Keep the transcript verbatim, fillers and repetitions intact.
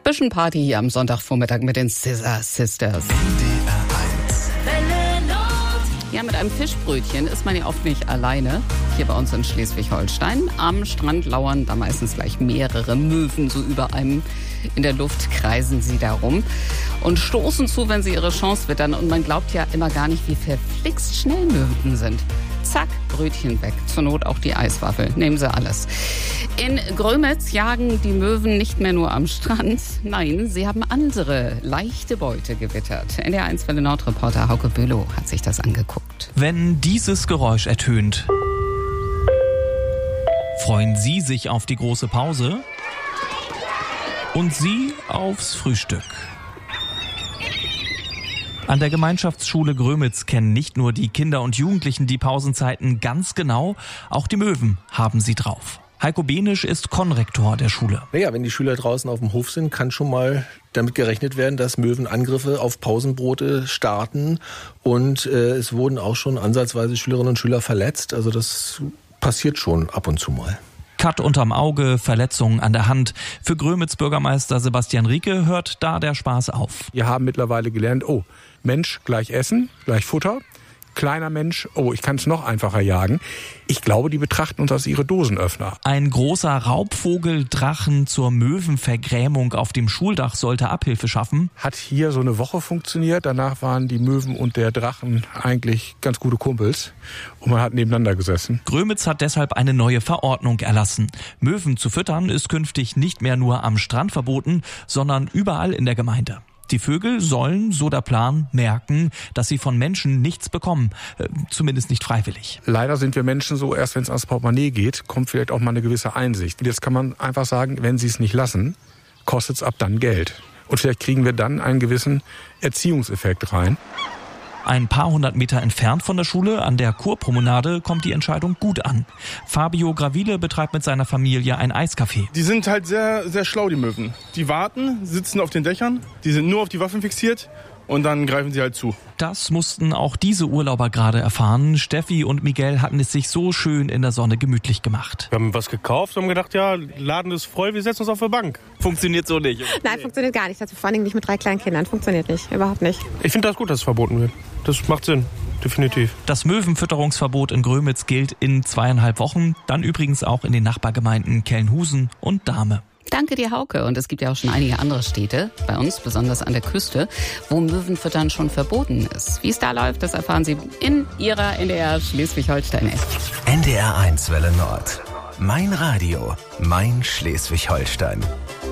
Bisschen Party hier am Sonntagvormittag mit den Scissor Sisters. Ja, mit einem Fischbrötchen ist man ja oft nicht alleine. Hier bei uns in Schleswig-Holstein. Am Strand lauern da meistens gleich mehrere Möwen so über einem. In der Luft kreisen sie da rum und stoßen zu, wenn sie ihre Chance wittern. Und man glaubt ja immer gar nicht, wie verflixt schnell Möwen sind. Zack, Brötchen weg. Zur Not auch die Eiswaffel. Nehmen sie alles. In Grömitz jagen die Möwen nicht mehr nur am Strand. Nein, sie haben andere leichte Beute gewittert. N D R eins Welle Nord-Reporter Hauke Bülow hat sich das angeguckt. Wenn dieses Geräusch ertönt, freuen Sie sich auf die große Pause und Sie aufs Frühstück. An der Gemeinschaftsschule Grömitz kennen nicht nur die Kinder und Jugendlichen die Pausenzeiten ganz genau, auch die Möwen haben sie drauf. Heiko Benisch ist Konrektor der Schule. Naja, wenn die Schüler draußen auf dem Hof sind, kann schon mal damit gerechnet werden, dass Möwen Angriffe auf Pausenbrote starten. Und äh, es wurden auch schon ansatzweise Schülerinnen und Schüler verletzt. Also das passiert schon ab und zu mal. Cut unterm Auge, Verletzungen an der Hand. Für Grömitz Bürgermeister Sebastian Rieke hört da der Spaß auf. Wir haben mittlerweile gelernt, oh, Mensch gleich Essen, gleich Futter. Kleiner Mensch, oh, ich kann es noch einfacher jagen. Ich glaube, die betrachten uns als ihre Dosenöffner. Ein großer Raubvogeldrachen zur Möwenvergrämung auf dem Schuldach sollte Abhilfe schaffen. Hat hier so eine Woche funktioniert. Danach waren die Möwen und der Drachen eigentlich ganz gute Kumpels. Und man hat nebeneinander gesessen. Grömitz hat deshalb eine neue Verordnung erlassen. Möwen zu füttern ist künftig nicht mehr nur am Strand verboten, sondern überall in der Gemeinde. Die Vögel sollen, so der Plan, merken, dass sie von Menschen nichts bekommen. Äh, zumindest nicht freiwillig. Leider sind wir Menschen so, erst wenn es ans Portemonnaie geht, kommt vielleicht auch mal eine gewisse Einsicht. Jetzt kann man einfach sagen, wenn sie es nicht lassen, kostet es ab dann Geld. Und vielleicht kriegen wir dann einen gewissen Erziehungseffekt rein. Ein paar hundert Meter entfernt von der Schule, an der Kurpromenade, kommt die Entscheidung gut an. Fabio Gravile betreibt mit seiner Familie ein Eiscafé. Die sind halt sehr, sehr schlau, die Möwen. Die warten, sitzen auf den Dächern, die sind nur auf die Waffen fixiert und dann greifen sie halt zu. Das mussten auch diese Urlauber gerade erfahren. Steffi und Miguel hatten es sich so schön in der Sonne gemütlich gemacht. Wir haben was gekauft und haben gedacht, ja, Laden ist voll, wir setzen uns auf die Bank. Funktioniert so nicht. Nein, funktioniert gar nicht. Also vor allem nicht mit drei kleinen Kindern. Funktioniert nicht, überhaupt nicht. Ich finde das gut, dass es verboten wird. Das macht Sinn, definitiv. Das Möwenfütterungsverbot in Grömitz gilt in zweieinhalb Wochen. Dann übrigens auch in den Nachbargemeinden Kelnhusen und Dahme. Danke dir, Hauke. Und es gibt ja auch schon einige andere Städte, bei uns besonders an der Küste, wo Möwenfüttern schon verboten ist. Wie es da läuft, das erfahren Sie in Ihrer N D R Schleswig-Holstein-App. N D R eins Welle Nord. Mein Radio, mein Schleswig-Holstein.